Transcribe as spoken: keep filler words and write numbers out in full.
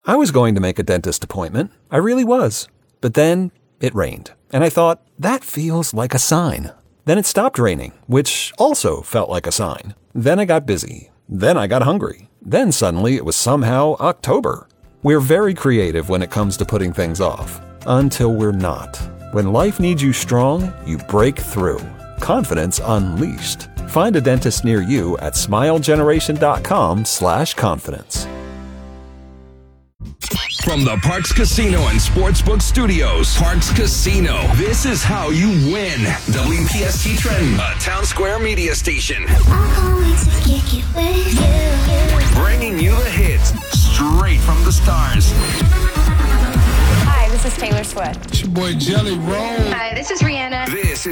I was going to make a dentist appointment. I really was. But then it rained, and I thought, that feels like a sign. Then it stopped raining, which also felt like a sign. Then I got busy. Then I got hungry. Then suddenly it was somehow October. We're very creative when it comes to putting things off. Until we're not. When life needs you strong, you break through. Confidence unleashed. Find a dentist near you at smilegeneration.com slash confidence. From the Parx Casino and Sportsbook Studios, Parx Casino. This is how you win. W P S T Trend, a Town Square media station. Bringing you the hits straight from the stars. Hi, this is Taylor Swift. It's your boy Jelly Roll. Hi, this is Rihanna. This is